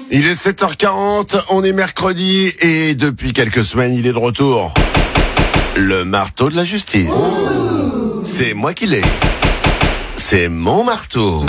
Il est 7h40, on est mercredi et depuis quelques semaines, il est de retour. Le marteau de la justice. C'est moi qui l'ai. C'est mon marteau.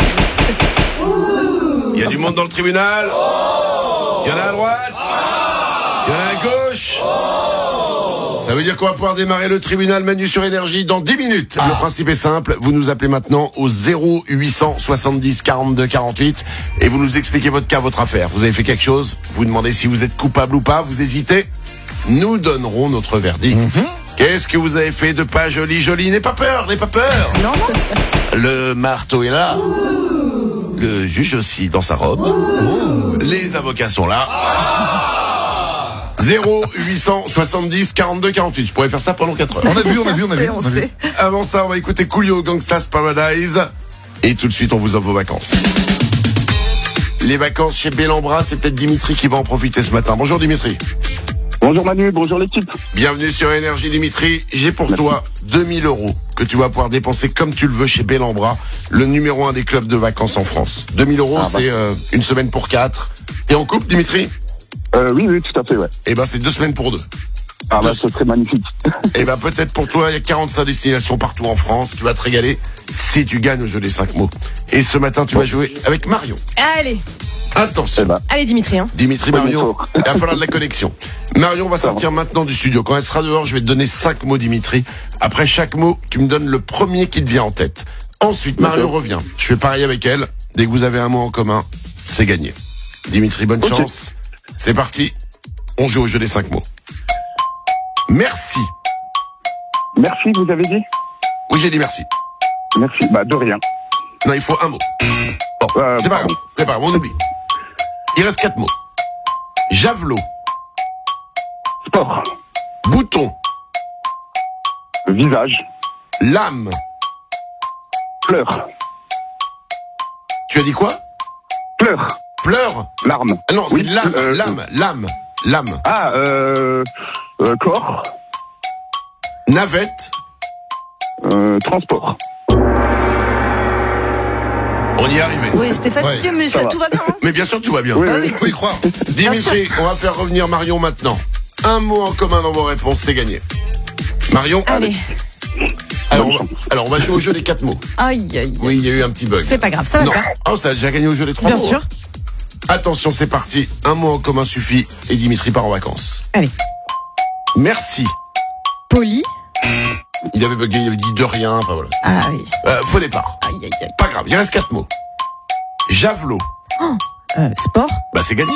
Il y a du monde dans le tribunal. Il y en a à droite. Il y en a à gauche. Ça veut dire qu'on va pouvoir démarrer le tribunal Manu sur Énergie dans 10 minutes. Le principe est simple, vous nous appelez maintenant au 0870 42 48 et vous nous expliquez votre cas, votre affaire. Vous avez fait quelque chose, vous demandez si vous êtes coupable ou pas, vous hésitez, nous donnerons notre verdict. Qu'est-ce que vous avez fait de pas joli, joli? N'aie pas peur, n'aie pas peur. Non. Le marteau est là. Le juge aussi dans sa robe. Les avocats sont là. 0870 42 48. Je pourrais faire ça pendant 4 heures. On a vu. Avant ça, on va écouter Coolio, Gangsta's Paradise. Et tout de suite, on vous offre vos vacances. Les vacances chez Bellambra, c'est peut-être Dimitri qui va en profiter ce matin. Bonjour Dimitri. Bonjour Manu, bonjour l'équipe. Bienvenue sur Énergie Dimitri. J'ai pour toi 2000 € que tu vas pouvoir dépenser comme tu le veux chez Bellambra, le numéro 1 des clubs de vacances en France. 2000 €, c'est une semaine pour 4. T'es en couple Dimitri? Oui, tout à fait, ouais. Eh ben, c'est 2 semaines pour 2. C'est très magnifique. Eh ben, peut-être pour toi, il y a 45 destinations partout en France. Tu vas te régaler si tu gagnes au jeu des 5 mots. Et ce matin, tu vas jouer avec Marion. Allez. Attention. Allez, Dimitri. Dimitri, Marion, il va falloir de la connexion. Marion va sortir maintenant du studio. Quand elle sera dehors, je vais te donner 5 mots, Dimitri. Après chaque mot, tu me donnes le premier qui te vient en tête. Ensuite, Marion revient. Je fais pareil avec elle. Dès que vous avez un mot en commun, c'est gagné. Dimitri, bonne chance. C'est parti. On joue au jeu des 5 mots. Merci. Merci, vous avez dit? Oui, j'ai dit merci. Merci, de rien. Non, il faut un mot. Bon, c'est pas grave, on oublie. Il reste 4 mots. Javelot. Sport. Bouton. Visage. Lame. Pleurs. Tu as dit quoi? Pleurs. Pleurs. Larmes. Ah non, Oui, c'est lame. Corps. Navette. Transport. On y est arrivé. Oui, c'était fastidieux, mais tout va bien. Mais bien sûr, tout va bien. Oui, Faut y croire. Dimitri, on va faire revenir Marion maintenant. Un mot en commun dans vos réponses, c'est gagné. Marion, Allez. Alors, on va jouer au jeu des 4 mots. Aïe. Oui, il y a eu un petit bug. C'est pas grave, ça va Non. le faire. Oh, ça a déjà gagné au jeu des 3 mots. Bien sûr. Attention, c'est parti. Un mot en commun suffit et Dimitri part en vacances. Allez. Merci. Poli. Il avait bugué, il avait dit de rien. Enfin voilà. Ah oui. Faux départ. Aïe. Pas grave, il reste 4 mots. Javelot. Sport. C'est gagné.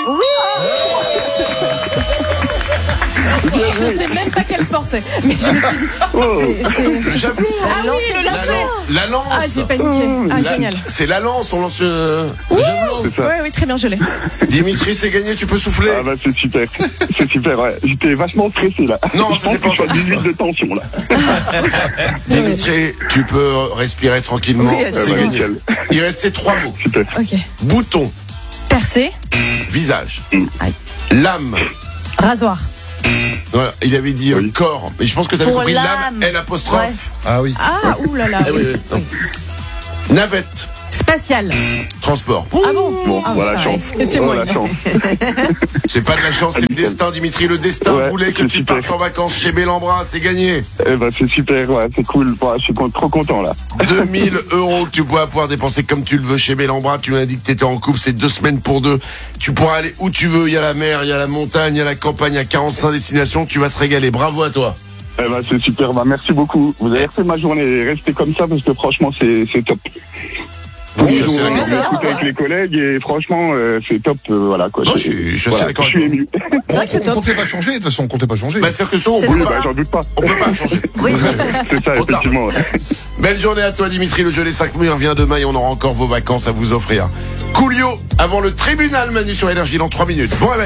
Je sais même pas quel sport c'est. Mais je me suis dit, c'est... Le javelot. Ah oui, le lancer. La lance. Ah, j'ai paniqué. Génial. C'est la lance, on lance le javelot. C'est ça. Oui, très bien, je l'ai. Dimitri, c'est gagné, tu peux souffler. C'est super. C'est super, ouais. J'étais vachement stressé, là. Non, je pense que je suis à 18 de tension, là. Dimitri, tu peux respirer tranquillement. Oui, c'est bah, gagné. nickel. Il restait 3 mots. Super. Ok. Bouton. Percé. Visage. Aïe. Lame. Rasoir. Voilà, il avait dit corps. Mais je pense que tu avais Pour compris l'âme. L apostrophe. Ouais. Ah oui. Ah, oulala. Ah, oui. Navette. Spatial. Transport. Ah bon? Bon, Ah, voilà la pareil. chance. C'est moi. La chance. C'est pas de la chance, c'est le destin, Dimitri. Le destin voulait que c'est tu super. partes en vacances chez Bellambra. C'est gagné. C'est super, ouais, c'est cool. Je suis trop content, là. 2000 € que tu pourras pouvoir dépenser comme tu le veux chez Bellambra. Tu m'as dit que tu étais en couple, c'est 2 semaines pour 2. Tu pourras aller où tu veux. Il y a la mer, il y a la montagne, il y a la campagne, il y a 45 destinations. Tu vas te régaler. Bravo à toi. C'est super, merci beaucoup. Vous avez refait ma journée. Restez comme ça parce que franchement, c'est top. Je suis assez On d'accord. écoute avec les collègues et franchement, c'est top. Voilà, quoi. Non, je suis assez d'accord. Je suis ému. On comptait pas changer, de toute façon, on comptait pas changer. C'est-à-dire que ça, on Oui, peut pas. j'en doute pas. On peut pas changer. Oui. C'est ça, Trop tard. effectivement. Belle journée à toi, Dimitri. Le jeu des 5 mots revient demain et on aura encore vos vacances à vous offrir. Coolio, avant le tribunal Manu sur Énergie dans 3 minutes. Bon réveil.